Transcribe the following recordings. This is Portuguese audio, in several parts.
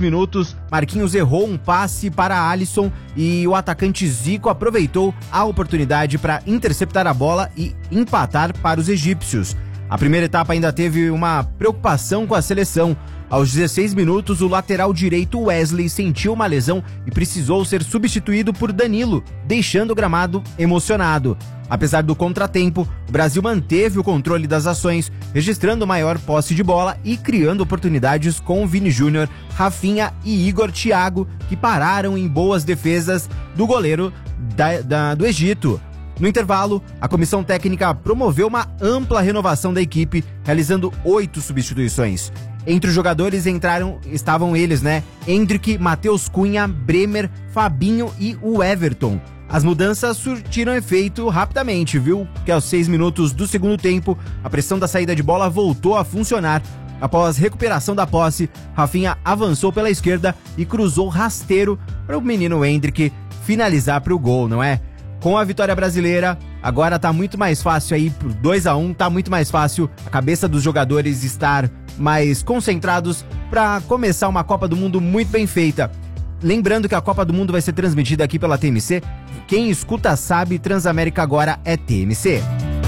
minutos, Marquinhos errou um passe para Alisson e o atacante Zico aproveitou a oportunidade para interceptar a bola e empatar para os egípcios. A primeira etapa ainda teve uma preocupação com a seleção. Aos 16 minutos, o lateral direito Wesley sentiu uma lesão e precisou ser substituído por Danilo, deixando o gramado emocionado. Apesar do contratempo, o Brasil manteve o controle das ações, registrando maior posse de bola e criando oportunidades com Vini Júnior, Rafinha e Igor Thiago, que pararam em boas defesas do goleiro do Egito. No intervalo, a comissão técnica promoveu uma ampla renovação da equipe, realizando 8 substituições. Entre os jogadores estavam eles, Endrick, Matheus Cunha, Bremer, Fabinho e o Everton. As mudanças surtiram efeito rapidamente, viu? Que aos 6 minutos do segundo tempo, a pressão da saída de bola voltou a funcionar. Após recuperação da posse, Rafinha avançou pela esquerda e cruzou rasteiro para o menino Endrick finalizar para o gol, não é? Com a vitória brasileira, agora tá muito mais fácil aí, por 2-1, tá muito mais fácil a cabeça dos jogadores estar mais concentrados para começar uma Copa do Mundo muito bem feita. Lembrando que a Copa do Mundo vai ser transmitida aqui pela TMC. Quem escuta sabe, Transamérica agora é TMC.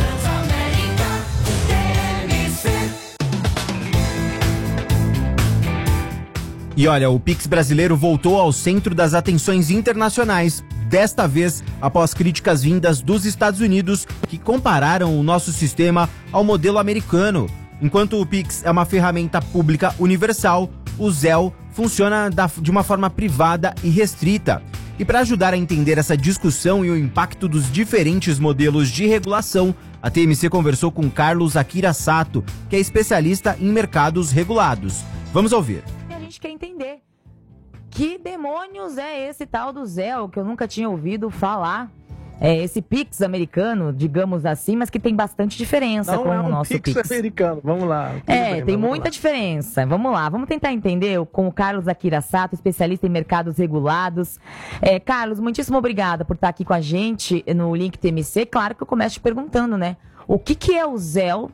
E olha, o Pix brasileiro voltou ao centro das atenções internacionais, desta vez após críticas vindas dos Estados Unidos, que compararam o nosso sistema ao modelo americano. Enquanto o Pix é uma ferramenta pública universal, o Zelle funciona de uma forma privada e restrita. E para ajudar a entender essa discussão e o impacto dos diferentes modelos de regulação, a TMC conversou com Carlos Akira Sato, que é especialista em mercados regulados. Vamos ouvir. A gente quer entender que demônios é esse tal do Zelle, que eu nunca tinha ouvido falar. Esse Pix americano, digamos assim, mas que tem bastante diferença com o nosso Pix. Pix americano, vamos lá. Tem muita diferença. Vamos lá, vamos tentar entender com o Carlos Akira Sato, especialista em mercados regulados. Carlos, muitíssimo obrigada por estar aqui com a gente no Link TMC. Claro que eu começo te perguntando, o que é o Zelle?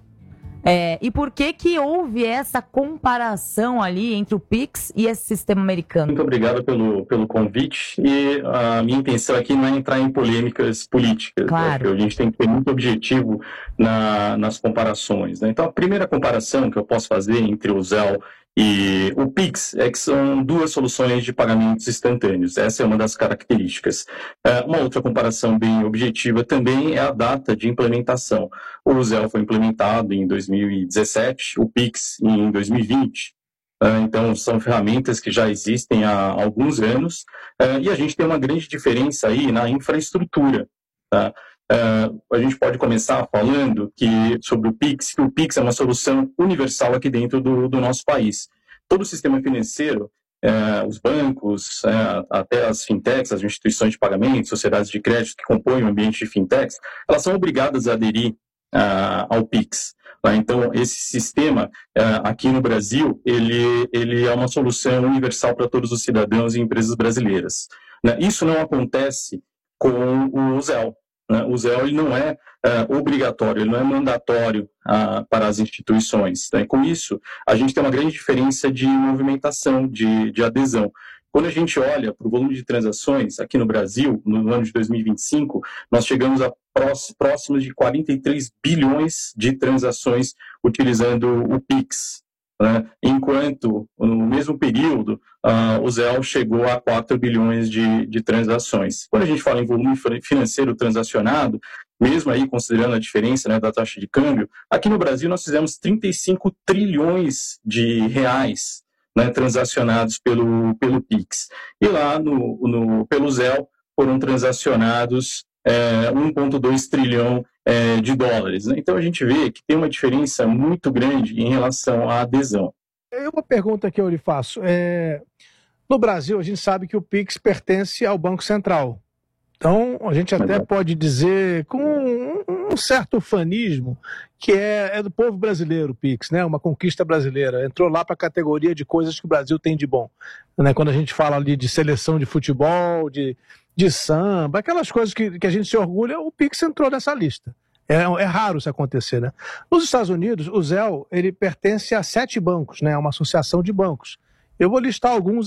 E por que houve essa comparação ali entre o Pix e esse sistema americano? Muito obrigado pelo convite, e a minha intenção aqui não é entrar em polêmicas políticas. Claro. A gente tem que ter muito objetivo nas comparações. Então, a primeira comparação que eu posso fazer entre o Zelle e o Pix é que são duas soluções de pagamentos instantâneos. Essa é uma das características. Uma outra comparação bem objetiva também é a data de implementação. O Zelle foi implementado em 2017, o Pix em 2020. Então, são ferramentas que já existem há alguns anos, e a gente tem uma grande diferença aí na infraestrutura. Tá? A gente pode começar falando sobre o Pix, que o Pix é uma solução universal aqui dentro do nosso país. Todo o sistema financeiro, os bancos, até as fintechs, as instituições de pagamento, sociedades de crédito que compõem o ambiente de fintechs, elas são obrigadas a aderir ao Pix. Então, esse sistema aqui no Brasil, ele é uma solução universal para todos os cidadãos e empresas brasileiras. Isso não acontece com o Zelle. O Zelle ele não é obrigatório, ele não é mandatório para as instituições. Com isso, a gente tem uma grande diferença de movimentação, de adesão. Quando a gente olha para o volume de transações aqui no Brasil, no ano de 2025, nós chegamos a próximos de 43 bilhões de transações utilizando o Pix. Enquanto, no mesmo período, o Zelle chegou a 4 bilhões de transações. Quando a gente fala em volume financeiro transacionado, mesmo aí considerando a diferença da taxa de câmbio, aqui no Brasil nós fizemos 35 trilhões de reais transacionados pelo Pix. E lá, pelo Zelle, foram transacionados 1,2 trilhão de dólares. Então, a gente vê que tem uma diferença muito grande em relação à adesão. Uma pergunta que eu lhe faço. No Brasil, a gente sabe que o Pix pertence ao Banco Central. Então, a gente até pode dizer, com um certo ufanismo, que é do povo brasileiro o Pix, uma conquista brasileira. Entrou lá para a categoria de coisas que o Brasil tem de bom. Quando a gente fala ali de seleção de futebol, de samba, aquelas coisas que a gente se orgulha, o Pix entrou nessa lista. É raro isso acontecer, Nos Estados Unidos, o Zelle, ele pertence a 7 bancos, uma associação de bancos. Eu vou listar alguns